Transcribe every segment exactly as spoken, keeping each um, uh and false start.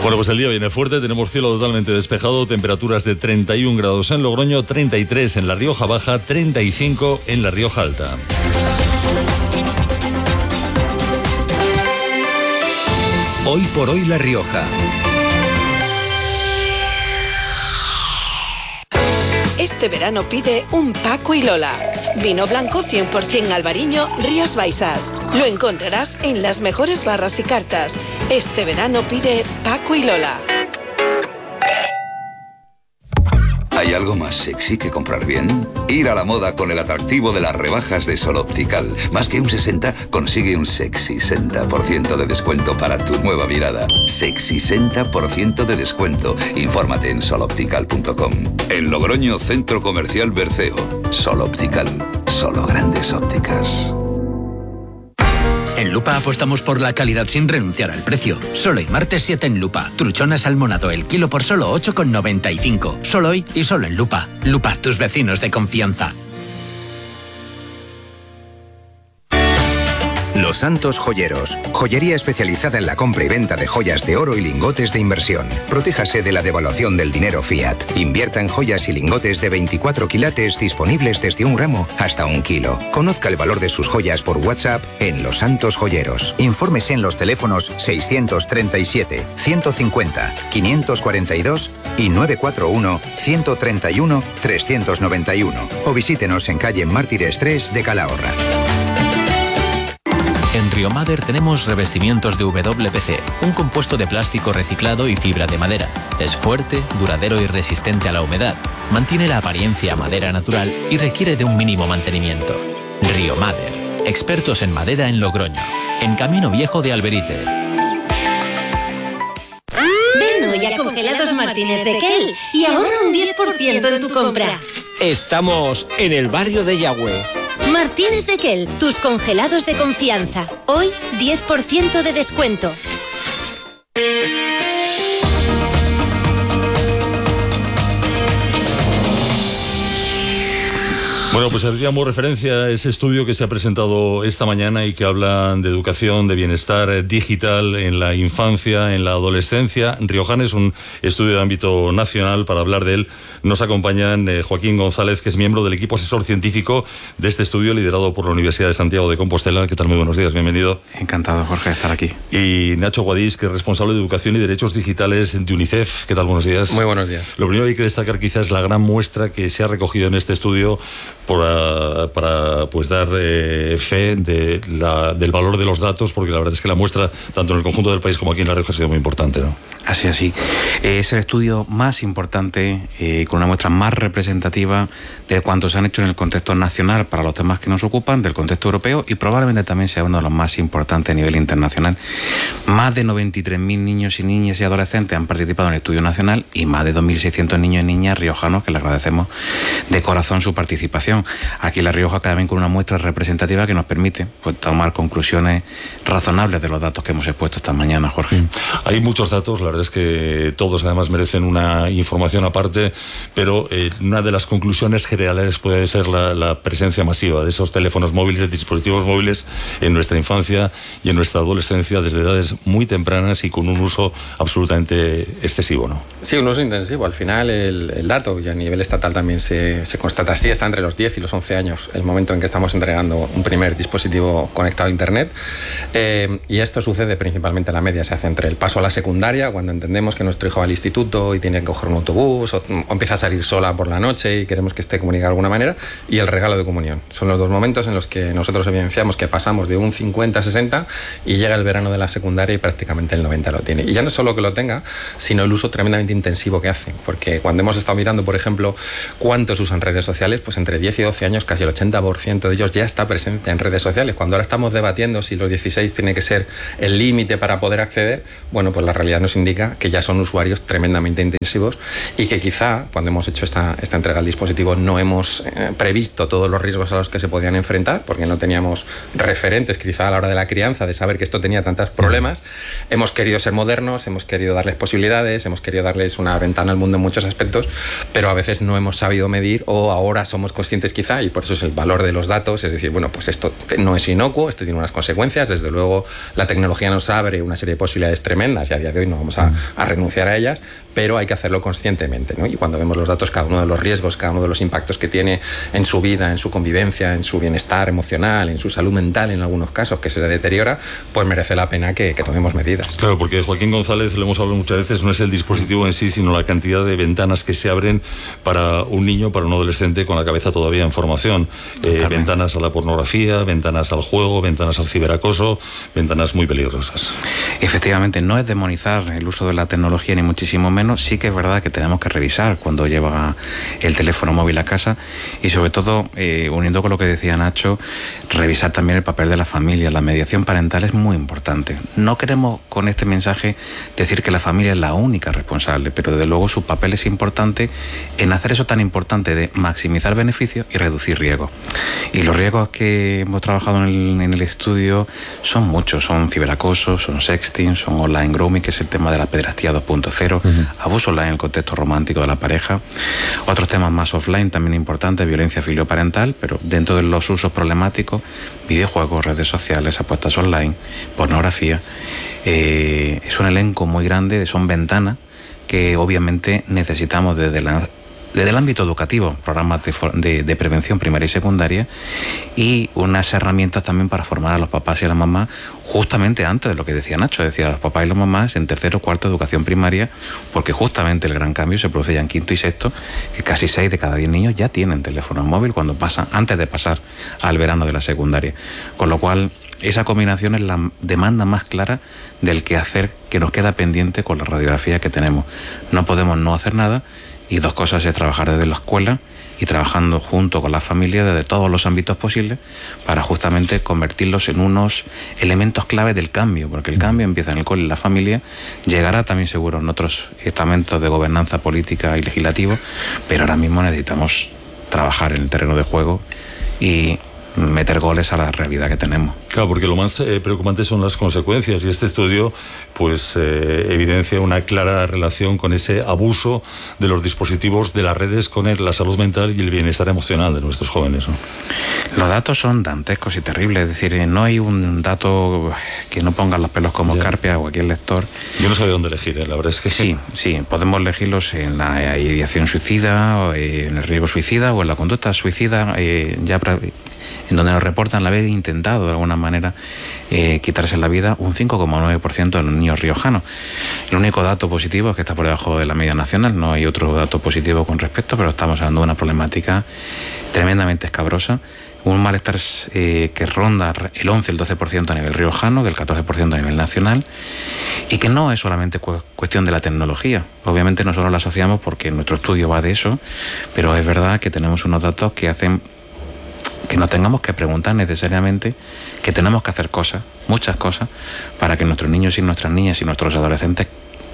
Bueno, pues el día viene fuerte, tenemos cielo totalmente despejado, temperaturas de treinta y un grados en Logroño, treinta y tres en La Rioja Baja, treinta y cinco en La Rioja Alta. Hoy por hoy La Rioja. Este verano pide un Paco y Lola. Vino blanco cien por ciento albariño Rías Baixas. Lo encontrarás en las mejores barras y cartas. Este verano pide Paco y Lola. ¿Hay algo más sexy que comprar bien? Ir a la moda con el atractivo de las rebajas de Sol Optical. Más que un sesenta, consigue un sexy sesenta por ciento de descuento para tu nueva mirada. Sexy sesenta por ciento de descuento. Infórmate en sol optical punto com. En Logroño, Centro Comercial Berceo. Sol Optical. Solo grandes ópticas. En Lupa apostamos por la calidad sin renunciar al precio. Solo hoy martes siete en Lupa. Truchona salmonado el kilo por solo ocho con noventa y cinco. Solo hoy y solo en Lupa. Lupa, tus vecinos de confianza. Los Santos Joyeros. Joyería especializada en la compra y venta de joyas de oro y lingotes de inversión. Protéjase de la devaluación del dinero fiat. Invierta en joyas y lingotes de veinticuatro quilates disponibles desde un gramo hasta un kilo. Conozca el valor de sus joyas por WhatsApp en Los Santos Joyeros. Infórmese en los teléfonos seiscientos treinta y siete, ciento cincuenta, quinientos cuarenta y dos y nueve cuatro uno, ciento treinta y uno, trescientos noventa y uno. O visítenos en calle Mártires tres de Calahorra. En Riomader tenemos revestimientos de W P C, un compuesto de plástico reciclado y fibra de madera. Es fuerte, duradero y resistente a la humedad. Mantiene la apariencia a madera natural y requiere de un mínimo mantenimiento. Riomader, expertos en madera en Logroño, en Camino Viejo de Alberite. Ven hoy a Congelados Martínez de Kel y ahorra un diez por ciento en tu compra. Estamos en el barrio de Yagüe. Martínez de Kel, tus congelados de confianza. Hoy, diez por ciento de descuento. Bueno, pues hacíamos referencia a ese estudio que se ha presentado esta mañana y que habla de educación, de bienestar digital en la infancia, en la adolescencia. Riojana es un estudio de ámbito nacional. Para hablar de él nos acompañan eh, Joaquín González, que es miembro del equipo asesor científico de este estudio liderado por la Universidad de Santiago de Compostela. ¿Qué tal? Muy buenos días, bienvenido. Encantado, Jorge, de estar aquí. Y Nacho Guadix, que es responsable de educación y derechos digitales de UNICEF. ¿Qué tal? Buenos días. Muy buenos días. Lo primero que hay que destacar quizás es la gran muestra que se ha recogido en este estudio Para, para pues dar eh, fe de la, del valor de los datos, porque la verdad es que la muestra, tanto en el conjunto del país como aquí en La Rioja, ha sido muy importante, ¿no? Así, así. Eh, es el estudio más importante, eh, con una muestra más representativa de cuantos se han hecho en el contexto nacional para los temas que nos ocupan, del contexto europeo, y probablemente también sea uno de los más importantes a nivel internacional. Más de noventa y tres mil niños y niñas y adolescentes han participado en el estudio nacional y más de dos mil seiscientos niños y niñas riojanos, que les agradecemos de corazón su participación. Aquí en La Rioja también con una muestra representativa que nos permite pues, tomar conclusiones razonables de los datos que hemos expuesto esta mañana, Jorge. Hay muchos datos, la verdad es que todos además merecen una información aparte, pero eh, una de las conclusiones generales puede ser la, la presencia masiva de esos teléfonos móviles, dispositivos móviles en nuestra infancia y en nuestra adolescencia desde edades muy tempranas y con un uso absolutamente excesivo, ¿no? Sí, un uso intensivo. Al final el, el dato, y a nivel estatal también se, se constata así, está entre los diez y los once años, el momento en que estamos entregando un primer dispositivo conectado a Internet. Eh, y esto sucede principalmente, la media se hace entre el paso a la secundaria, cuando entendemos que nuestro hijo va al instituto y tiene que coger un autobús, o, o empieza a salir sola por la noche y queremos que esté comunicada de alguna manera, y el regalo de comunión. Son los dos momentos en los que nosotros evidenciamos que pasamos de un cincuenta a sesenta y llega el verano de la secundaria y prácticamente el noventa lo tiene. Y ya no solo que lo tenga, sino el uso tremendamente intensivo que hace, porque cuando hemos estado mirando, por ejemplo, cuántos usan redes sociales, pues entre diez y doce años casi el ochenta por ciento de ellos ya está presente en redes sociales. Cuando ahora estamos debatiendo si los dieciséis tiene que ser el límite para poder acceder, bueno, pues la realidad nos indica que ya son usuarios tremendamente intensivos y que quizá cuando hemos hecho esta, esta entrega al dispositivo no hemos eh, previsto todos los riesgos a los que se podían enfrentar, porque no teníamos referentes quizá a la hora de la crianza de saber que esto tenía tantos problemas. Hemos querido ser modernos, hemos querido darles posibilidades, hemos querido darles una ventana al mundo en muchos aspectos, pero a veces no hemos sabido medir, o ahora somos conscientes conscientes quizá, y por eso es el valor de los datos, es decir, bueno, pues esto no es inocuo, esto tiene unas consecuencias, desde luego la tecnología nos abre una serie de posibilidades tremendas y a día de hoy no vamos a, a renunciar a ellas, pero hay que hacerlo conscientemente, ¿no? Y cuando vemos los datos, cada uno de los riesgos, cada uno de los impactos que tiene en su vida, en su convivencia, en su bienestar emocional, en su salud mental en algunos casos, que se deteriora, pues merece la pena que, que tomemos medidas. Claro, porque Joaquín González, lo hemos hablado muchas veces, no es el dispositivo en sí, sino la cantidad de ventanas que se abren para un niño, para un adolescente con la cabeza todavía en formación. Eh, ventanas a la pornografía, ventanas al juego, ventanas al ciberacoso, ventanas muy peligrosas. Efectivamente, no es demonizar el uso de la tecnología, ni muchísimo menos. Sí que es verdad que tenemos que revisar cuando lleva el teléfono móvil a casa y sobre todo, eh, uniendo con lo que decía Nacho, revisar también el papel de la familia. La mediación parental es muy importante. No queremos con este mensaje decir que la familia es la única responsable, pero desde luego su papel es importante en hacer eso tan importante de maximizar beneficios y reducir riesgos. Y los riesgos que hemos trabajado en el, en el estudio son muchos, son ciberacoso, son sexting, son online grooming, que es el tema de la pederastía dos punto cero, uh-huh. abuso online en el contexto romántico de la pareja, otros temas más offline también importantes, violencia filioparental, pero dentro de los usos problemáticos, videojuegos, redes sociales, apuestas online, pornografía. Eh, es un elenco muy grande, son ventanas que obviamente necesitamos desde la desde el ámbito educativo, programas de, de, de prevención primaria y secundaria, y unas herramientas también para formar a los papás y a las mamás justamente antes de lo que decía Nacho, decía a los papás y las mamás en tercero o cuarto de educación primaria, porque justamente el gran cambio se produce ya en quinto y sexto, que casi seis de cada diez niños ya tienen teléfono móvil cuando pasan, antes de pasar al verano de la secundaria. Con lo cual, esa combinación es la demanda más clara del quehacer que nos queda pendiente con la radiografía que tenemos. No podemos no hacer nada. Y dos cosas es trabajar desde la escuela y trabajando junto con la familia desde todos los ámbitos posibles para justamente convertirlos en unos elementos clave del cambio, porque el cambio empieza en el cole y la familia, llegará también seguro en otros estamentos de gobernanza política y legislativo, pero ahora mismo necesitamos trabajar en el terreno de juego y meter goles a la realidad que tenemos. Claro, porque lo más eh, preocupante son las consecuencias y este estudio pues eh, evidencia una clara relación con ese abuso de los dispositivos de las redes con el, la salud mental y el bienestar emocional de nuestros jóvenes, ¿no? Los datos son dantescos y terribles, es decir, no hay un dato que no ponga los pelos como escarpia a cualquier lector. Yo no sabía dónde elegir, ¿eh? La verdad es que sí, sí, podemos elegirlos en la ideación suicida, o en el riesgo suicida o en la conducta suicida, eh, ya en donde nos reportan haber intentado de alguna manera eh, quitarse la vida un cinco coma nueve por ciento de los niños riojanos. El único dato positivo es que está por debajo de la media nacional, no hay otro dato positivo con respecto, pero estamos hablando de una problemática tremendamente escabrosa, un malestar eh, que ronda el once, el doce por ciento a nivel riojano, del catorce por ciento a nivel nacional, y que no es solamente cu- cuestión de la tecnología. Obviamente nosotros la asociamos porque nuestro estudio va de eso, pero es verdad que tenemos unos datos que hacen que no tengamos que preguntar necesariamente, que tenemos que hacer cosas, muchas cosas, para que nuestros niños y nuestras niñas y nuestros adolescentes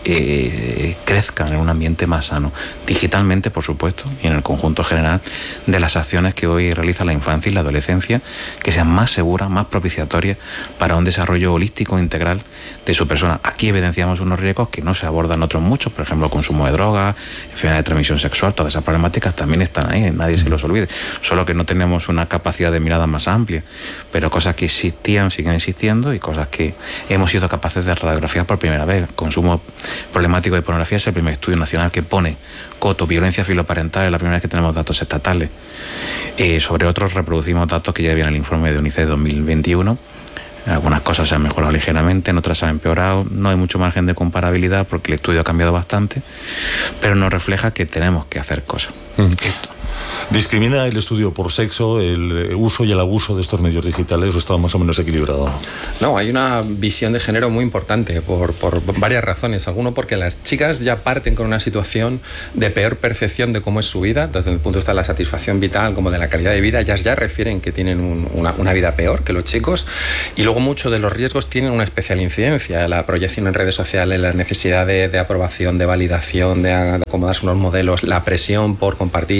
eh, crezcan en un ambiente más sano, digitalmente por supuesto, y en el conjunto general de las acciones que hoy realiza la infancia y la adolescencia, que sean más seguras, más propiciatorias para un desarrollo holístico integral de su persona. Aquí evidenciamos unos riesgos que no se abordan otros muchos, por ejemplo el consumo de drogas, enfermedad de transmisión sexual, todas esas problemáticas también están ahí, nadie se los olvide, solo que no tenemos una capacidad de mirada más amplia, pero cosas que existían siguen existiendo y cosas que hemos sido capaces de radiografiar por primera vez. Consumo problemático de pornografía es el primer estudio nacional que pone coto, violencia filoparental, es la primera vez que tenemos datos estatales. Eh, sobre otros reproducimos datos que ya había en el informe de UNICEF dos mil veintiuno. Algunas cosas se han mejorado ligeramente, en otras se han empeorado, no hay mucho margen de comparabilidad porque el estudio ha cambiado bastante, pero nos refleja que tenemos que hacer cosas. Mm. Esto. ¿Discrimina el estudio por sexo, el uso y el abuso de estos medios digitales, o está más o menos equilibrado? No, hay una visión de género muy importante por, por varias razones. Alguno porque las chicas ya parten con una situación de peor percepción de cómo es su vida, desde el punto de vista de la satisfacción vital como de la calidad de vida, ellas ya refieren que tienen un, una, una vida peor que los chicos, y luego muchos de los riesgos tienen una especial incidencia, la proyección en redes sociales, la necesidad de, de aprobación, de validación, de, de acomodarse unos modelos, la presión por compartir eh,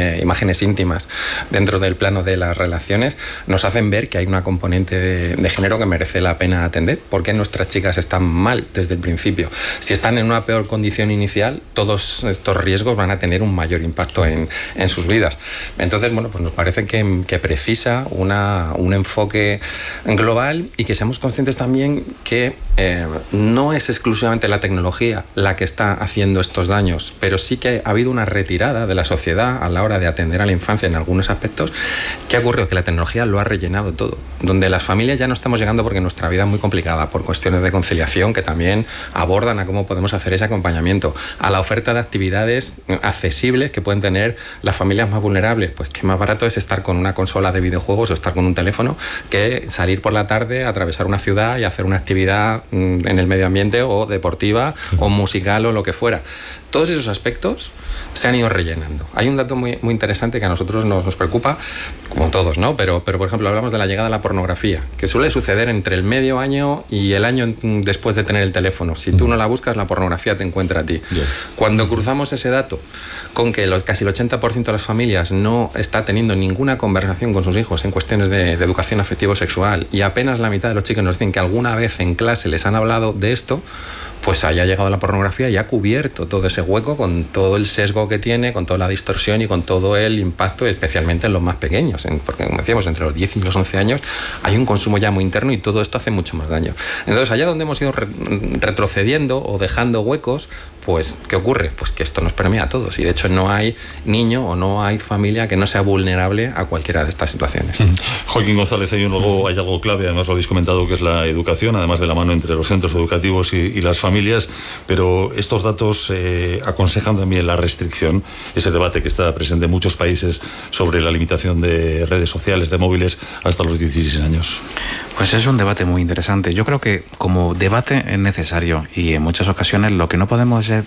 eh, imágenes íntimas dentro del plano de las relaciones, nos hacen ver que hay una componente de, de género que merece la pena atender. ¿Por qué nuestras chicas están mal desde el principio? Si están en una peor condición inicial, todos estos riesgos van a tener un mayor impacto en, en sus vidas. Entonces, bueno, pues nos parece que, que precisa una, un enfoque global y que seamos conscientes también que eh, no es exclusivamente la tecnología la que está haciendo estos daños, pero sí que ha habido una retirada de la sociedad a la hora de atender a la infancia en algunos aspectos. ¿Qué ha ocurrido? Que la tecnología lo ha rellenado todo, donde las familias ya no estamos llegando porque nuestra vida es muy complicada por cuestiones de conciliación que también abordan a cómo podemos hacer ese acompañamiento, a la oferta de actividades accesibles que pueden tener las familias más vulnerables. Pues qué más barato es estar con una consola de videojuegos o estar con un teléfono que salir por la tarde, atravesar una ciudad y hacer una actividad en el medio ambiente o deportiva o musical o lo que fuera. Todos esos aspectos se han ido rellenando. Hay un dato muy, muy interesante que a nosotros nos, nos preocupa, como todos, ¿no? Pero, pero, por ejemplo, hablamos de la llegada a la pornografía, que suele suceder entre el medio año y el año después de tener el teléfono. Si tú no la buscas, la pornografía te encuentra a ti. Yeah. Cuando cruzamos ese dato con que los, casi el ochenta por ciento de las familias no está teniendo ninguna conversación con sus hijos en cuestiones de, de educación afectivo-sexual y apenas la mitad de los chicos nos dicen que alguna vez en clase les han hablado de esto, pues haya llegado la pornografía y ha cubierto todo ese hueco con todo el sesgo que tiene, con toda la distorsión y con todo el impacto, especialmente en los más pequeños, en, porque como decíamos, entre los diez y los once años hay un consumo ya muy interno y todo esto hace mucho más daño. Entonces, allá donde hemos ido re retrocediendo o dejando huecos, pues, ¿qué ocurre? Pues que esto nos permea a todos y de hecho no hay niño o no hay familia que no sea vulnerable a cualquiera de estas situaciones. Mm. Joaquín González, hay, un algo, hay algo clave, además lo habéis comentado, que es la educación, además de la mano entre los centros educativos y, y las familias, pero estos datos eh, aconsejan también la restricción, ese debate que está presente en muchos países sobre la limitación de redes sociales, de móviles, hasta los dieciséis años. Pues es un debate muy interesante. Yo creo que como debate es necesario y en muchas ocasiones lo que no podemos es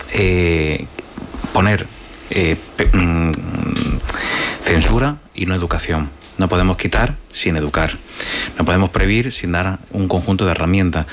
eh, poner eh, mm, censura y no educación. No podemos quitar sin educar. No podemos prohibir sin dar un conjunto de herramientas.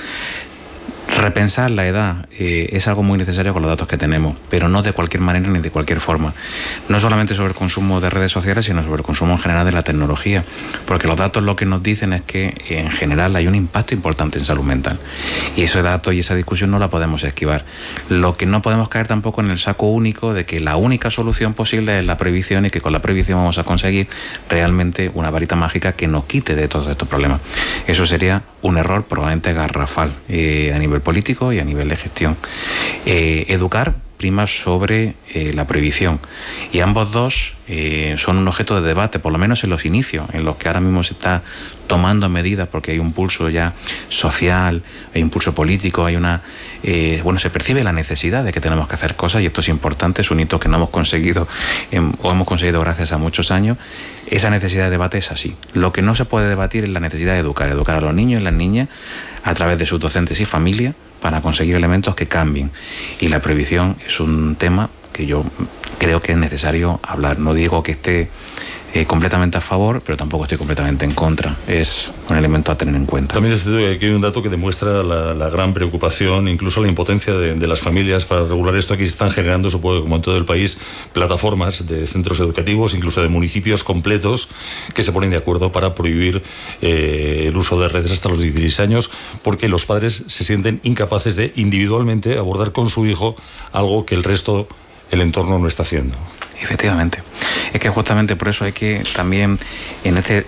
Repensar la edad eh, es algo muy necesario con los datos que tenemos, pero no de cualquier manera ni de cualquier forma. No solamente sobre el consumo de redes sociales, sino sobre el consumo en general de la tecnología, porque los datos lo que nos dicen es que en general hay un impacto importante en salud mental. Y ese dato y esa discusión no la podemos esquivar. Lo que no podemos caer tampoco en el saco único de que la única solución posible es la prohibición y que con la prohibición vamos a conseguir realmente una varita mágica que nos quite de todos estos problemas. Eso sería un error probablemente garrafal eh, a nivel político y a nivel de gestión. Eh, educar prima sobre eh, la prohibición y ambos dos eh, son un objeto de debate, por lo menos en los inicios, en los que ahora mismo se está tomando medidas porque hay un pulso ya social, hay un pulso político, hay una eh, bueno, se percibe la necesidad de que tenemos que hacer cosas y esto es importante, es un hito que no hemos conseguido en, o hemos conseguido gracias a muchos años. Esa necesidad de debate es así. Lo que no se puede debatir es la necesidad de educar, educar a los niños y las niñas a través de sus docentes y familia para conseguir elementos que cambien. Y la prohibición es un tema que yo creo que es necesario hablar. No digo que esté eh, completamente a favor, pero tampoco estoy completamente en contra. Es un elemento a tener en cuenta. También es cierto que aquí hay un dato que demuestra la, la gran preocupación, incluso la impotencia de, de las familias para regular esto. Aquí se están generando, supongo que como en todo el país, plataformas de centros educativos, incluso de municipios completos, que se ponen de acuerdo para prohibir eh, el uso de redes hasta los dieciséis años, porque los padres se sienten incapaces de individualmente abordar con su hijo algo que el resto, el entorno, no está haciendo. Efectivamente. Es que justamente por eso hay que también, en este,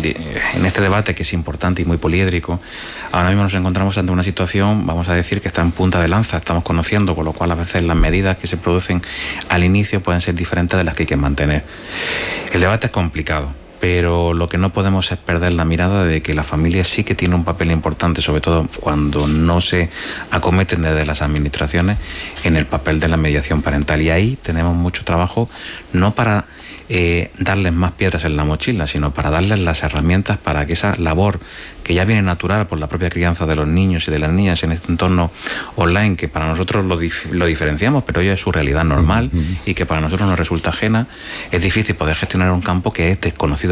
en este debate que es importante y muy poliédrico, ahora mismo nos encontramos ante una situación, vamos a decir, que está en punta de lanza, estamos conociendo, con lo cual a veces las medidas que se producen al inicio pueden ser diferentes de las que hay que mantener. El debate es complicado, pero lo que no podemos es perder la mirada de que la familia sí que tiene un papel importante, sobre todo cuando no se acometen desde las administraciones, en el papel de la mediación parental. Y ahí tenemos mucho trabajo, no para eh, darles más piedras en la mochila, sino para darles las herramientas para que esa labor que ya viene natural por la propia crianza de los niños y de las niñas en este entorno online, que para nosotros lo, dif lo diferenciamos, pero ella es su realidad normal uh-huh. y que para nosotros nos resulta ajena, es difícil poder gestionar un campo que es desconocido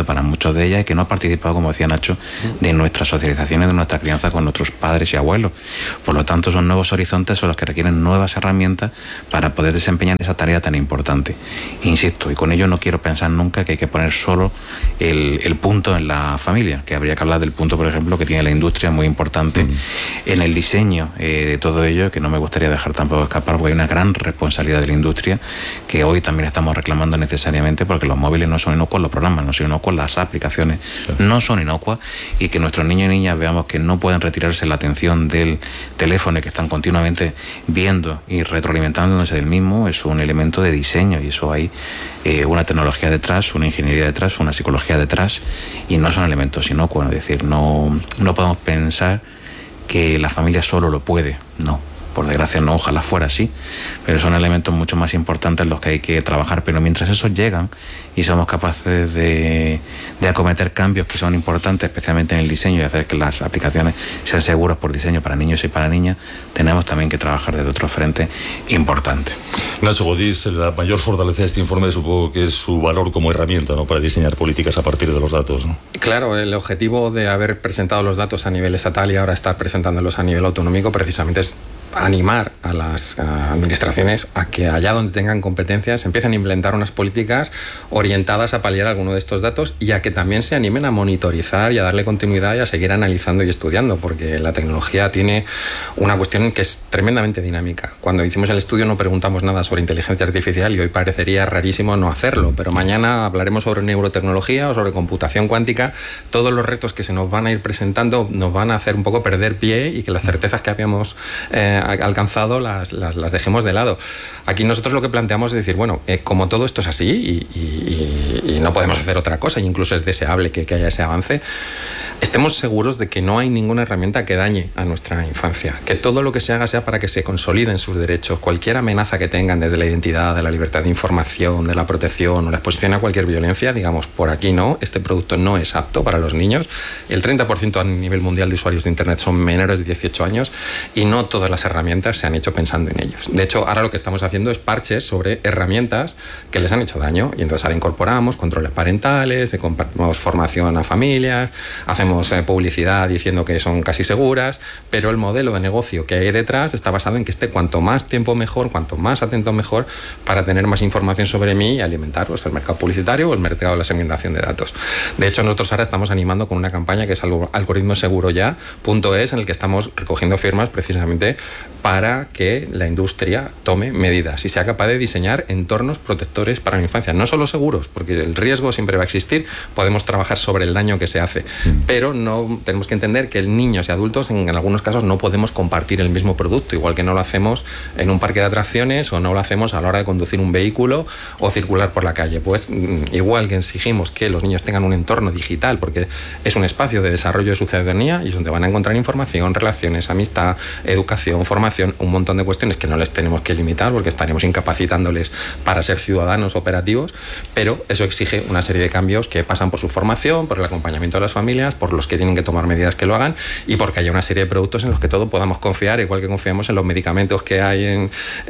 importante para muchos de ellas y que no ha participado, como decía Nacho, de nuestras socializaciones, de nuestra crianza con nuestros padres y abuelos. Por lo tanto, son nuevos horizontes, son los que requieren nuevas herramientas para poder desempeñar esa tarea tan importante. Insisto, y con ello no quiero pensar nunca que hay que poner solo el, el punto en la familia, que habría que hablar del punto, por ejemplo, que tiene la industria muy importante mm. en el diseño eh, de todo ello, que no me gustaría dejar tampoco escapar, porque hay una gran responsabilidad de la industria que hoy también estamos reclamando necesariamente, porque los móviles no son inocuos, los programas no son inocuos, las aplicaciones claro. no son inocuas, y que nuestros niños y niñas veamos que no pueden retirarse la atención del teléfono y que están continuamente viendo y retroalimentándose del mismo, es un elemento de diseño, y eso hay eh, una tecnología detrás, una ingeniería detrás, una psicología detrás, y no son elementos inocuos. Es decir, no, no podemos pensar que la familia solo lo puede, no. Por desgracia no, ojalá fuera así, pero son elementos mucho más importantes en los que hay que trabajar. Pero mientras esos llegan y somos capaces de, de acometer cambios que son importantes, especialmente en el diseño, y hacer que las aplicaciones sean seguras por diseño para niños y para niñas, tenemos también que trabajar desde otro frente importante. Nacho Godís, la mayor fortaleza de este informe supongo que es su valor como herramienta, ¿no?, para diseñar políticas a partir de los datos, ¿no? Claro, el objetivo de haber presentado los datos a nivel estatal y ahora estar presentándolos a nivel autonómico precisamente es animar a las a administraciones a que allá donde tengan competencias empiecen a implementar unas políticas orientadas a paliar alguno de estos datos, y a que también se animen a monitorizar y a darle continuidad y a seguir analizando y estudiando, porque la tecnología tiene una cuestión que es tremendamente dinámica. Cuando hicimos el estudio no preguntamos nada sobre inteligencia artificial y hoy parecería rarísimo no hacerlo, pero mañana hablaremos sobre neurotecnología o sobre computación cuántica. Todos los retos que se nos van a ir presentando nos van a hacer un poco perder pie y que las certezas que habíamos eh, alcanzado las, las, las dejemos de lado. Aquí nosotros lo que planteamos es decir, bueno, eh, como todo esto es así y, y, y no podemos hacer otra cosa, e incluso es deseable que, que haya ese avance, estemos seguros de que no hay ninguna herramienta que dañe a nuestra infancia, que todo lo que se haga sea para que se consoliden sus derechos. Cualquier amenaza que tengan desde la identidad, de la libertad de información, de la protección o la exposición a cualquier violencia, digamos, por aquí no, este producto no es apto para los niños. El treinta por ciento a nivel mundial de usuarios de Internet son menores de dieciocho años y no todas las herramientas se han hecho pensando en ellos. De hecho, ahora lo que estamos haciendo es parches sobre herramientas que les han hecho daño, y entonces ahora incorporamos controles parentales, compartimos formación a familias, hacemos publicidad diciendo que son casi seguras, pero el modelo de negocio que hay detrás está basado en que esté cuanto más tiempo mejor, cuanto más atento mejor, para tener más información sobre mí y alimentar pues, el mercado publicitario o el mercado de la segmentación de datos. De hecho, nosotros ahora estamos animando con una campaña que es algoritmo seguro ya punto es, en el que estamos recogiendo firmas precisamente para que la industria tome medidas y sea capaz de diseñar entornos protectores para la infancia. No solo seguros, porque el riesgo siempre va a existir, podemos trabajar sobre el daño que se hace, pero no tenemos que entender que niños y adultos en, en algunos casos no podemos compartir el mismo producto, igual que no lo hacemos en un parque de atracciones o no lo hacemos a la hora de conducir un vehículo o circular por la calle. Pues igual que exigimos que los niños tengan un entorno digital, porque es un espacio de desarrollo de su ciudadanía y es donde van a encontrar información, relaciones, amistad, educación, formación, un montón de cuestiones que no les tenemos que limitar porque estaríamos incapacitándoles para ser ciudadanos operativos, pero eso exige una serie de cambios que pasan por su formación, por el acompañamiento de las familias, por los que tienen que tomar medidas que lo hagan y porque haya una serie de productos en los que todos podamos confiar, igual que confiamos en los medicamentos que hay en,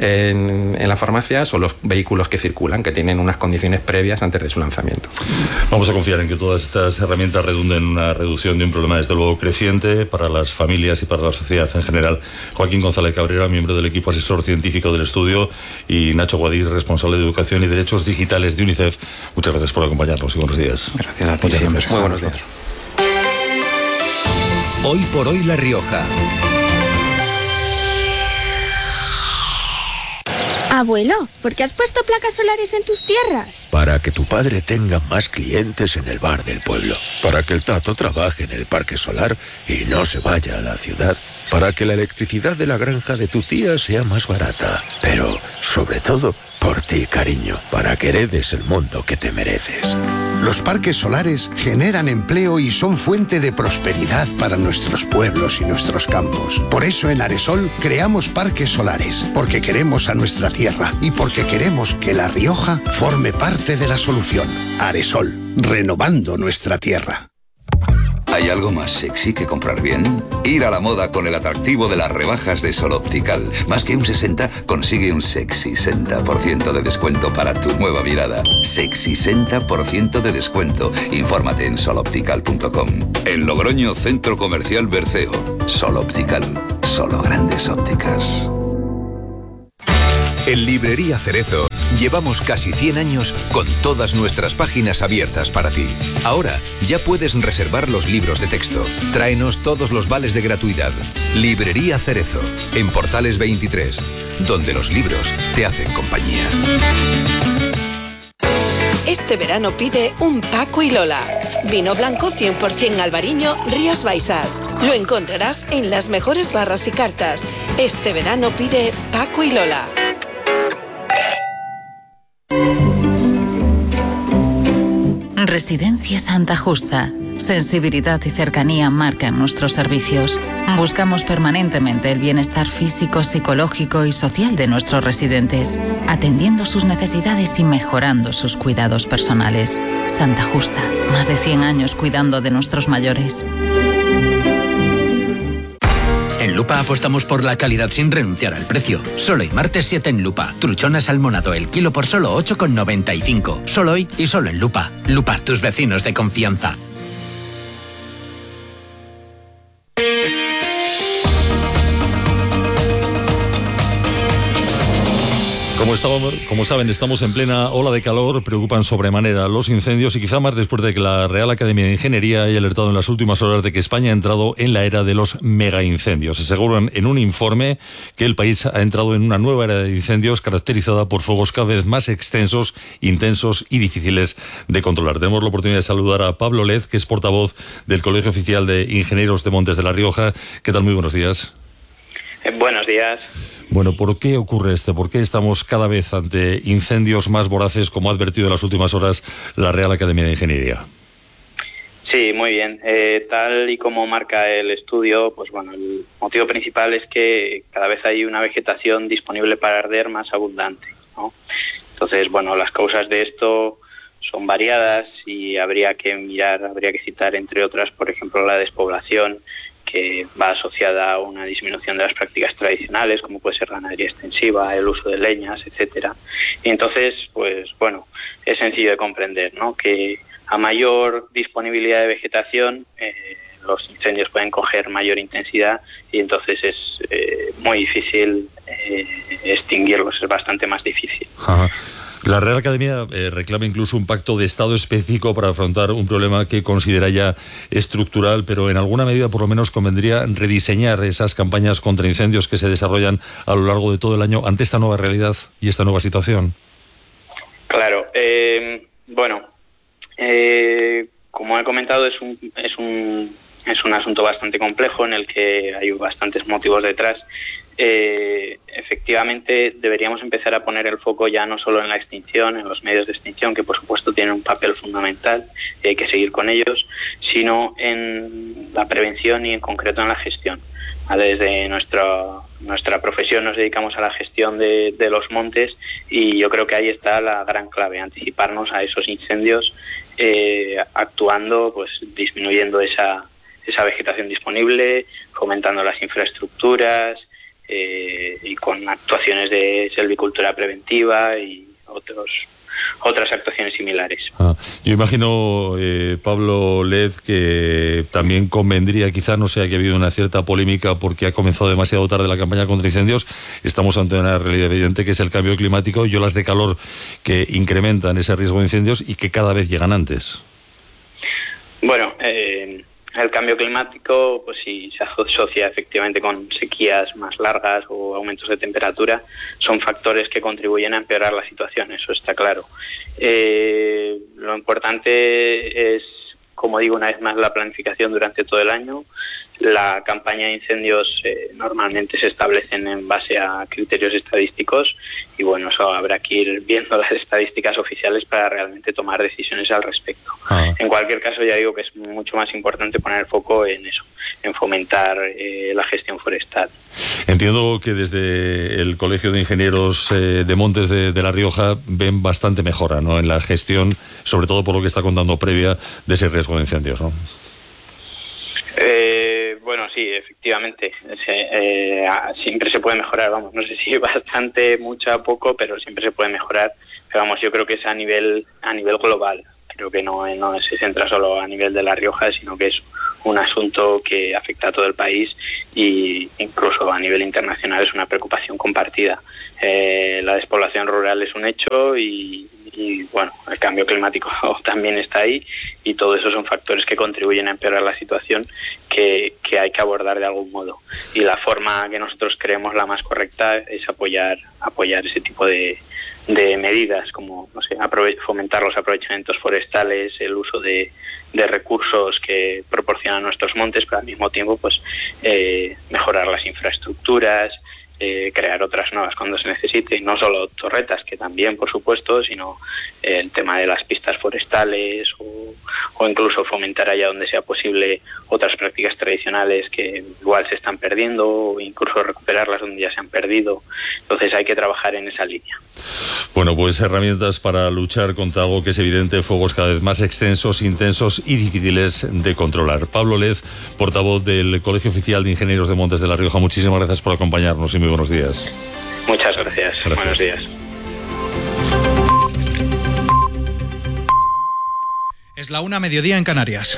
en, en las farmacias o los vehículos que circulan, que tienen unas condiciones previas antes de su lanzamiento. Vamos a confiar en que todas estas herramientas redunden en una reducción de un problema desde luego creciente para las familias y para la sociedad en general. Joaquín González Cabrera, miembro del equipo asesor científico del estudio, y Nacho Godís, responsable de Educación y Derechos Digitales de UNICEF. Muchas gracias por acompañarnos y buenos días. Gracias a ti. Muchas gracias. Muy buenos días. Hoy por hoy La Rioja. Abuelo, ¿por qué has puesto placas solares en tus tierras? Para que tu padre tenga más clientes en el bar del pueblo. Para que el Tato trabaje en el parque solar y no se vaya a la ciudad. Para que la electricidad de la granja de tu tía sea más barata. Pero, sobre todo, por ti, cariño. Para que heredes el mundo que te mereces. Los parques solares generan empleo y son fuente de prosperidad para nuestros pueblos y nuestros campos. Por eso en Aresol creamos parques solares, porque queremos a nuestra tierra y porque queremos que La Rioja forme parte de la solución. Aresol, renovando nuestra tierra. ¿Hay algo más sexy que comprar bien? Ir a la moda con el atractivo de las rebajas de Sol Optical. Más que un sesenta, consigue un sexy sesenta por ciento de descuento para tu nueva mirada. Sexy sesenta por ciento de descuento. Infórmate en sol optical punto com. En Logroño, Centro Comercial Berceo. Sol Optical. Solo grandes ópticas. En Librería Cerezo llevamos casi cien años con todas nuestras páginas abiertas para ti. Ahora ya puedes reservar los libros de texto. Tráenos todos los vales de gratuidad. Librería Cerezo, en Portales veintitrés, donde los libros te hacen compañía. Este verano pide un Paco y Lola. Vino blanco cien por ciento albariño Rías Baixas. Lo encontrarás en las mejores barras y cartas. Este verano pide Paco y Lola. Residencia Santa Justa. Sensibilidad y cercanía marcan nuestros servicios. Buscamos permanentemente el bienestar físico, psicológico y social de nuestros residentes, atendiendo sus necesidades y mejorando sus cuidados personales. Santa Justa, más de cien años cuidando de nuestros mayores. En Lupa apostamos por la calidad sin renunciar al precio. Solo hoy, martes siete en Lupa. Truchona salmonado el kilo por solo ocho con noventa y cinco. Solo hoy y solo en Lupa. Lupa, tus vecinos de confianza. Como, estábamos, como saben, estamos en plena ola de calor, preocupan sobremanera los incendios y quizá más después de que la Real Academia de Ingeniería haya alertado en las últimas horas de que España ha entrado en la era de los megaincendios. Aseguran en un informe que el país ha entrado en una nueva era de incendios caracterizada por fuegos cada vez más extensos, intensos y difíciles de controlar. Tenemos la oportunidad de saludar a Pablo Lez, que es portavoz del Colegio Oficial de Ingenieros de Montes de La Rioja. ¿Qué tal? Muy buenos días. Eh, buenos días. Bueno, ¿por qué ocurre esto? ¿Por qué estamos cada vez ante incendios más voraces, como ha advertido en las últimas horas la Real Academia de Ingeniería? Sí, muy bien. Eh, tal y como marca el estudio, pues bueno, el motivo principal es que cada vez hay una vegetación disponible para arder más abundante, ¿no? Entonces, bueno, las causas de esto son variadas y habría que mirar, habría que citar, entre otras, por ejemplo, la despoblación, que va asociada a una disminución de las prácticas tradicionales, como puede ser ganadería extensiva, el uso de leñas, etcétera. Y entonces, pues bueno, es sencillo de comprender, ¿no?, que a mayor disponibilidad de vegetación, eh, los incendios pueden coger mayor intensidad y entonces es eh, muy difícil eh, extinguirlos, es bastante más difícil. Ajá. La Real Academia eh, reclama incluso un pacto de Estado específico para afrontar un problema que considera ya estructural, pero en alguna medida por lo menos convendría rediseñar esas campañas contra incendios que se desarrollan a lo largo de todo el año ante esta nueva realidad y esta nueva situación. Claro, eh, bueno, eh, como he comentado, es un, es un es un asunto bastante complejo en el que hay bastantes motivos detrás. Eh, efectivamente deberíamos empezar a poner el foco ya no solo en la extinción, en los medios de extinción, que por supuesto tienen un papel fundamental y hay que seguir con ellos, sino en la prevención y en concreto en la gestión. Desde nuestra nuestra profesión nos dedicamos a la gestión de, de los montes y yo creo que ahí está la gran clave, anticiparnos a esos incendios, eh, actuando, pues disminuyendo esa esa vegetación disponible, fomentando las infraestructuras, Eh, y con actuaciones de selvicultura preventiva y otros otras actuaciones similares. Ah, yo imagino, eh, Pablo Lez, que también convendría, quizá, no sea que ha habido una cierta polémica porque ha comenzado demasiado tarde la campaña contra incendios. Estamos ante una realidad evidente que es el cambio climático y olas de calor que incrementan ese riesgo de incendios y que cada vez llegan antes. Bueno, eh, el cambio climático, pues si se asocia efectivamente con sequías más largas o aumentos de temperatura, son factores que contribuyen a empeorar la situación, eso está claro. Eh, lo importante es, como digo una vez más, la planificación durante todo el año. La campaña de incendios eh, normalmente se establecen en base a criterios estadísticos y bueno, eso habrá que ir viendo las estadísticas oficiales para realmente tomar decisiones al respecto. Ah. En cualquier caso, ya digo que es mucho más importante poner el foco en eso, en fomentar eh, la gestión forestal. Entiendo que desde el Colegio de Ingenieros eh, de Montes de, de La Rioja ven bastante mejora, ¿no?, en la gestión, sobre todo por lo que está contando previa de ese riesgo de incendios, ¿no? Eh, bueno, sí, efectivamente. Se, eh, siempre se puede mejorar, vamos, no sé si bastante, mucho, poco, pero siempre se puede mejorar. Pero vamos, yo creo que es a nivel a nivel global. Creo que no, no se centra solo a nivel de La Rioja, sino que es un asunto que afecta a todo el país y incluso a nivel internacional es una preocupación compartida. Eh, la despoblación rural es un hecho y, y bueno, el cambio climático también está ahí y todo eso son factores que contribuyen a empeorar la situación que, que hay que abordar de algún modo. Y la forma que nosotros creemos la más correcta es apoyar, apoyar ese tipo de de medidas como, no sé, fomentar los aprovechamientos forestales, el uso de, de recursos que proporcionan nuestros montes, pero al mismo tiempo pues eh, mejorar las infraestructuras, eh, crear otras nuevas cuando se necesite, no solo torretas, que también por supuesto, sino eh, el tema de las pistas forestales o, o incluso fomentar allá donde sea posible otras prácticas tradicionales que igual se están perdiendo o incluso recuperarlas donde ya se han perdido. Entonces hay que trabajar en esa línea. Bueno, pues herramientas para luchar contra algo que es evidente, fuegos cada vez más extensos, intensos y difíciles de controlar. Pablo Lez, portavoz del Colegio Oficial de Ingenieros de Montes de La Rioja, muchísimas gracias por acompañarnos y muy buenos días. Muchas gracias. gracias. Buenos días. Es la una, mediodía en Canarias.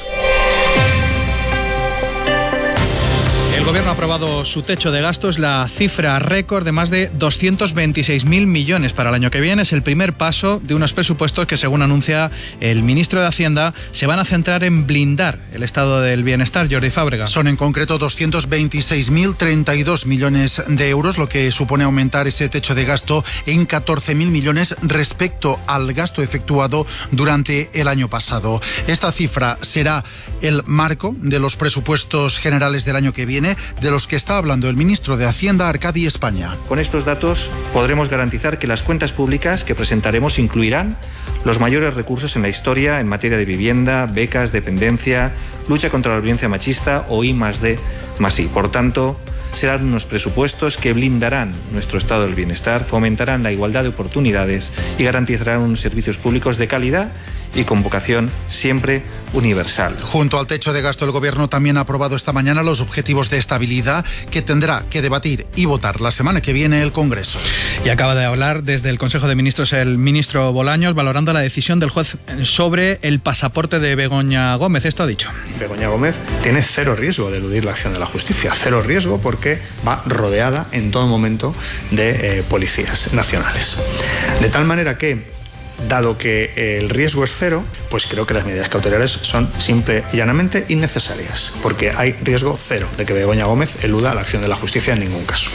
El Gobierno ha aprobado su techo de gastos, la cifra récord de más de doscientos veintiséis mil millones para el año que viene. Es el primer paso de unos presupuestos que, según anuncia el ministro de Hacienda, se van a centrar en blindar el estado del bienestar. Jordi Fábrega. Son en concreto doscientos veintiséis mil treinta y dos millones de euros, lo que supone aumentar ese techo de gasto en catorce mil millones respecto al gasto efectuado durante el año pasado. Esta cifra será el marco de los presupuestos generales del año que viene, de los que está hablando el ministro de Hacienda, Arcadi España. Con estos datos podremos garantizar que las cuentas públicas que presentaremos incluirán los mayores recursos en la historia en materia de vivienda, becas, dependencia, lucha contra la violencia machista o I más D más I. Por tanto, serán unos presupuestos que blindarán nuestro estado del bienestar, fomentarán la igualdad de oportunidades y garantizarán unos servicios públicos de calidad y con vocación siempre universal. Junto al techo de gasto, el Gobierno también ha aprobado esta mañana los objetivos de estabilidad que tendrá que debatir y votar la semana que viene el Congreso. Y acaba de hablar desde el Consejo de Ministros el ministro Bolaños, valorando la decisión del juez sobre el pasaporte de Begoña Gómez. Esto ha dicho. Begoña Gómez tiene cero riesgo de eludir la acción de la justicia, cero riesgo porque va rodeada en todo momento de eh, policías nacionales. De tal manera que, dado que el riesgo es cero, pues creo que las medidas cautelares son simple y llanamente innecesarias, porque hay riesgo cero de que Begoña Gómez eluda la acción de la justicia en ningún caso.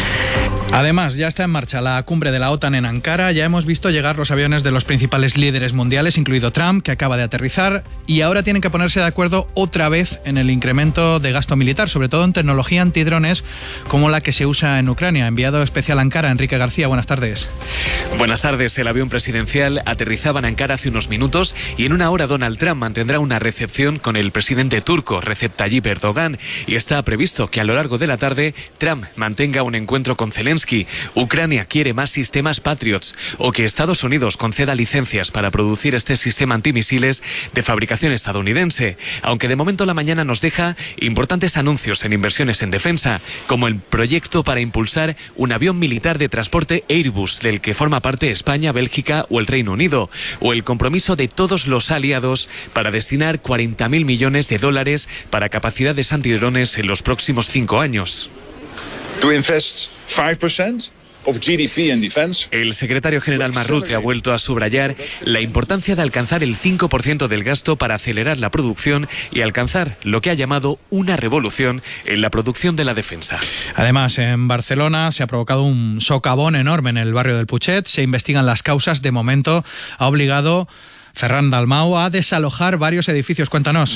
Además, ya está en marcha la cumbre de la OTAN en Ankara. Ya hemos visto llegar los aviones de los principales líderes mundiales, incluido Trump, que acaba de aterrizar, y ahora tienen que ponerse de acuerdo otra vez en el incremento de gasto militar, sobre todo en tecnología antidrones como la que se usa en Ucrania. Enviado especial a Ankara, Enrique García, buenas tardes. Buenas tardes. El avión presidencial aterrizaba en Ankara hace unos minutos y en una hora Donald Trump mantendrá una recepción con el presidente turco Recep Tayyip Erdogan, y está previsto que a lo largo de la tarde Trump mantenga un encuentro con Zelensky. Ucrania quiere más sistemas Patriots o que Estados Unidos conceda licencias para producir este sistema antimisiles de fabricación estadounidense, aunque de momento la mañana nos deja importantes anuncios en inversiones en defensa, como el proyecto para impulsar un avión militar de transporte Airbus del que forma parte España, Bélgica o el Reino Unido, o el compromiso de todos los aliados para destinar cuarenta mil millones de dólares para capacidades antidrones en los próximos cinco años. To invest five percent of G D P in defense. El secretario general Marrute ha vuelto a subrayar la importancia de alcanzar el cinco por ciento del gasto para acelerar la producción y alcanzar lo que ha llamado una revolución en la producción de la defensa. Además, en Barcelona se ha provocado un socavón enorme en el barrio del Putxet. Se investigan las causas. De momento ha obligado Ferran Dalmau a desalojar varios edificios. Cuéntanos.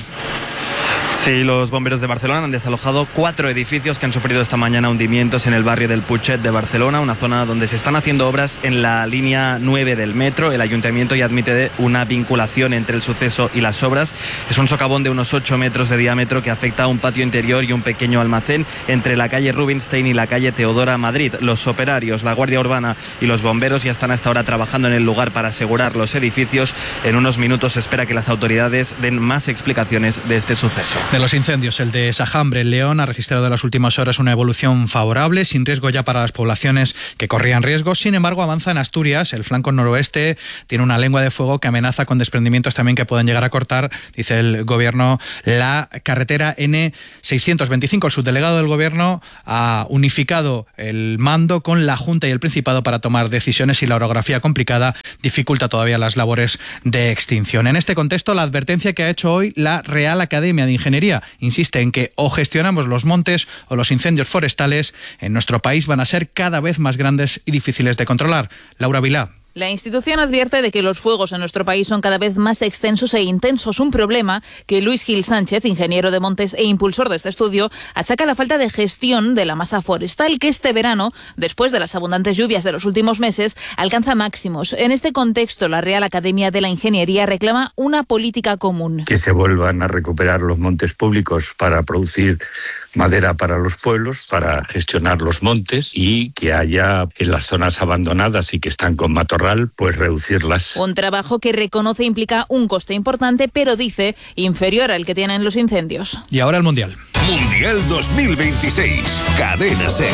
Sí, los bomberos de Barcelona han desalojado cuatro edificios que han sufrido esta mañana hundimientos en el barrio del Putxet de Barcelona, una zona donde se están haciendo obras en la línea nueve del metro. El ayuntamiento ya admite una vinculación entre el suceso y las obras. Es un socavón de unos ocho metros de diámetro que afecta a un patio interior y un pequeño almacén entre la calle Rubinstein y la calle Teodora Madrid. Los operarios, la Guardia Urbana y los bomberos ya están hasta ahora trabajando en el lugar para asegurar los edificios. En unos minutos se espera que las autoridades den más explicaciones de este suceso. De los incendios, el de Sajambre, en León, ha registrado en las últimas horas una evolución favorable, sin riesgo ya para las poblaciones que corrían riesgo. Sin embargo, avanza en Asturias. El flanco noroeste tiene una lengua de fuego que amenaza con desprendimientos también que pueden llegar a cortar, dice el Gobierno, la carretera ene seiscientos veinticinco. El subdelegado del Gobierno ha unificado el mando con la Junta y el Principado para tomar decisiones, y la orografía complicada dificulta todavía las labores de extinción. En este contexto, la advertencia que ha hecho hoy la Real Academia de Ingeniería insiste en que o gestionamos los montes o los incendios forestales en nuestro país van a ser cada vez más grandes y difíciles de controlar. Laura Vilá. La institución advierte de que los fuegos en nuestro país son cada vez más extensos e intensos, un problema que Luis Gil Sánchez, ingeniero de montes e impulsor de este estudio, achaca a la falta de gestión de la masa forestal, que este verano, después de las abundantes lluvias de los últimos meses, alcanza máximos. En este contexto, la Real Academia de la Ingeniería reclama una política común. Que se vuelvan a recuperar los montes públicos para producir madera para los pueblos, para gestionar los montes, y que haya en las zonas abandonadas y que están con matorral, pues reducirlas. Un trabajo que reconoce implica un coste importante, pero dice inferior al que tienen los incendios. Y ahora el Mundial. Mundial dos mil veintiséis. Cadena SER.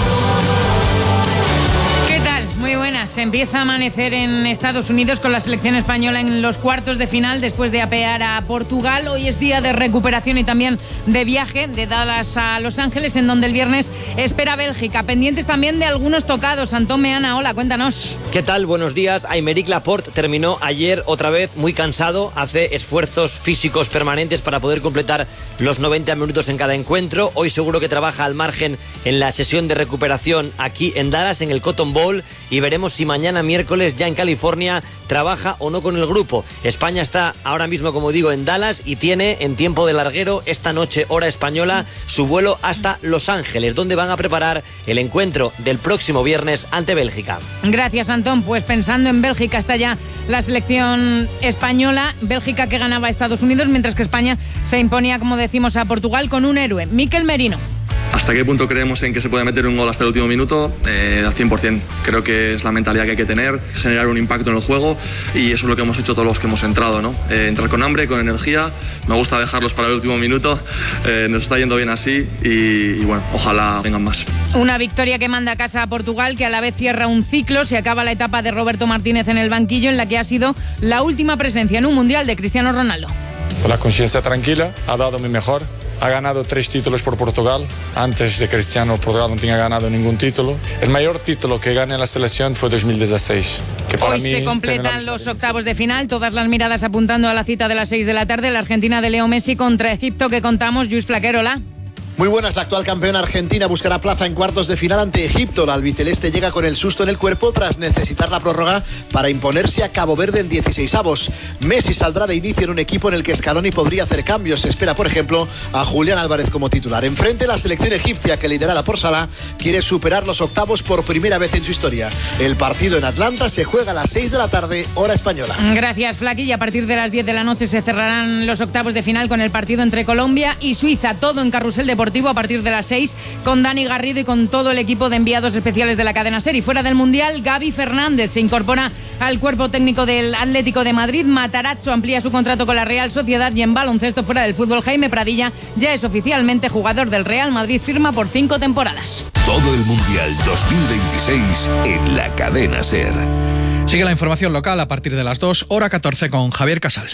Muy buenas. Se empieza a amanecer en Estados Unidos con la selección española en los cuartos de final después de apear a Portugal. Hoy es día de recuperación y también de viaje de Dallas a Los Ángeles, en donde el viernes espera Bélgica. Pendientes también de algunos tocados. Antón Meana, hola, cuéntanos. ¿Qué tal? Buenos días. Aymeric Laporte terminó ayer otra vez muy cansado. Hace esfuerzos físicos permanentes para poder completar los noventa minutos en cada encuentro. Hoy seguro que trabaja al margen en la sesión de recuperación aquí en Dallas, en el Cotton Bowl, y veremos si mañana miércoles ya en California trabaja o no con el grupo. España está ahora mismo, como digo, en Dallas y tiene en tiempo de larguero esta noche, hora española, su vuelo hasta Los Ángeles, donde van a preparar el encuentro del próximo viernes ante Bélgica. Gracias, Antón. Pues pensando en Bélgica está ya la selección española. Bélgica que ganaba a Estados Unidos, mientras que España se imponía, como decimos, a Portugal con un héroe, Mikel Merino. ¿Hasta qué punto creemos en que se puede meter un gol hasta el último minuto? Eh, al cien por ciento. Creo que es la mentalidad que hay que tener, generar un impacto en el juego, y eso es lo que hemos hecho todos los que hemos entrado, ¿no? Eh, entrar con hambre, con energía. Me gusta dejarlos para el último minuto. Eh, nos está yendo bien así y, y bueno, ojalá vengan más. Una victoria que manda a casa a Portugal, que a la vez cierra un ciclo. Se acaba la etapa de Roberto Martínez en el banquillo, en la que ha sido la última presencia en un Mundial de Cristiano Ronaldo. Con la conciencia tranquila, ha dado mi mejor. Ha ganado tres títulos por Portugal. Antes de Cristiano, Portugal no tenía ganado ningún título. El mayor título que gané en la selección fue dos mil dieciséis. Que para Hoy mí se completan los octavos de final, todas las miradas apuntando a la cita de las seis de la tarde, la Argentina de Leo Messi contra Egipto, que contamos. Luis Flaquerola. Muy buenas, la actual campeona argentina buscará plaza en cuartos de final ante Egipto. La albiceleste llega con el susto en el cuerpo tras necesitar la prórroga para imponerse a Cabo Verde en dieciseisavos. Messi saldrá de inicio en un equipo en el que Scaloni podría hacer cambios. Se espera, por ejemplo, a Julián Álvarez como titular. Enfrente, la selección egipcia, que liderada por Salah, quiere superar los octavos por primera vez en su historia. El partido en Atlanta se juega a las seis de la tarde, hora española. Gracias, Flaqui. Y a partir de las diez de la noche se cerrarán los octavos de final con el partido entre Colombia y Suiza. Todo en Carrusel Deportivo a partir de las seis, con Dani Garrido y con todo el equipo de enviados especiales de la cadena SER. Y fuera del Mundial, Gaby Fernández se incorpora al cuerpo técnico del Atlético de Madrid. Matarazzo amplía su contrato con la Real Sociedad, y en baloncesto fuera del fútbol, Jaime Pradilla ya es oficialmente jugador del Real Madrid, firma por cinco temporadas. Todo el Mundial dos mil veintiséis en la cadena SER. Sigue la información local a partir de las dos, hora catorce, con Javier Casal.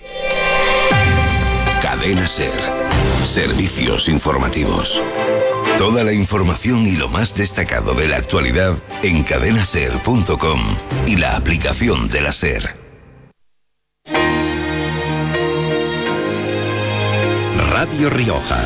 Cadena SER. Servicios informativos. Toda la información y lo más destacado de la actualidad en cadena ser punto com y la aplicación de la SER. Radio Rioja.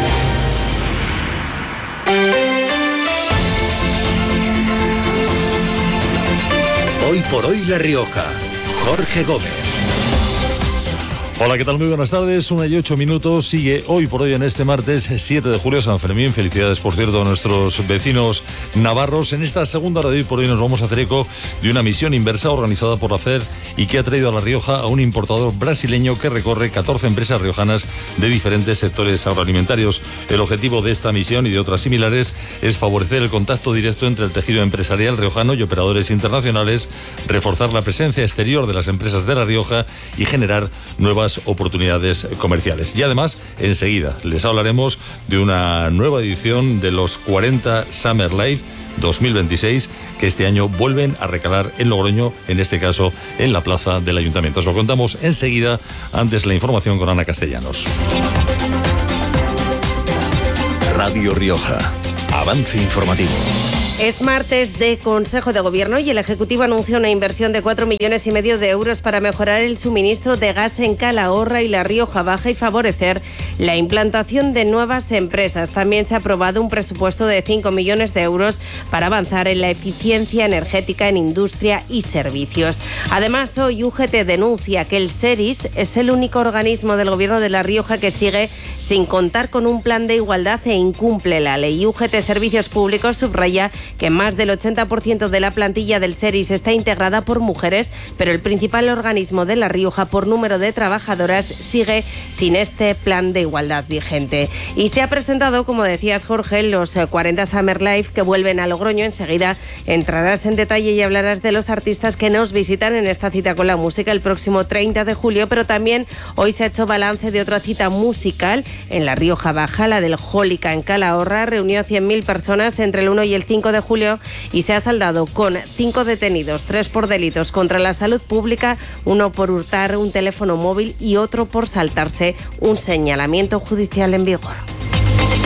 Hoy por hoy La Rioja. Jorge Gómez. Hola, ¿qué tal? Muy buenas tardes, una y ocho minutos. Sigue Hoy por Hoy en este martes siete de julio, San Fermín. Felicidades, por cierto, a nuestros vecinos navarros. En esta segunda hora de Hoy por Hoy nos vamos a hacer eco de una misión inversa organizada por la FER y que ha traído a La Rioja a un importador brasileño que recorre catorce empresas riojanas de diferentes sectores agroalimentarios. El objetivo de esta misión y de otras similares es favorecer el contacto directo entre el tejido empresarial riojano y operadores internacionales, reforzar la presencia exterior de las empresas de La Rioja y generar nuevas nuevas oportunidades comerciales. Y además, enseguida les hablaremos de una nueva edición de los cuarenta Summer Live dos mil veintiséis, que este año vuelven a recalar en Logroño, en este caso en la plaza del Ayuntamiento. Os lo contamos enseguida, antes la información con Ana Castellanos. Radio Rioja. Avance informativo. Es martes de Consejo de Gobierno y el Ejecutivo anunció una inversión de cuatro millones y medio de euros para mejorar el suministro de gas en Calahorra y La Rioja Baja y favorecer la implantación de nuevas empresas. También se ha aprobado un presupuesto de cinco millones de euros para avanzar en la eficiencia energética en industria y servicios. Además, hoy U G T denuncia que el SERIS es el único organismo del Gobierno de La Rioja que sigue sin contar con un plan de igualdad e incumple la ley. U G T Servicios Públicos subraya que más del ochenta por ciento de la plantilla del SERIS está integrada por mujeres, pero el principal organismo de La Rioja por número de trabajadoras sigue sin este plan de igualdad vigente. Y se ha presentado, como decías Jorge, los cuarenta Summer Live que vuelven a Logroño. Enseguida entrarás en detalle y hablarás de los artistas que nos visitan en esta cita con la música el próximo treinta de julio, pero también hoy se ha hecho balance de otra cita musical en La Rioja Baja, la del Jólica en Calahorra. Reunió a cien mil personas entre el uno y el cinco de julio y se ha saldado con cinco detenidos, tres por delitos contra la salud pública, uno por hurtar un teléfono móvil y otro por saltarse un señalamiento judicial en vigor.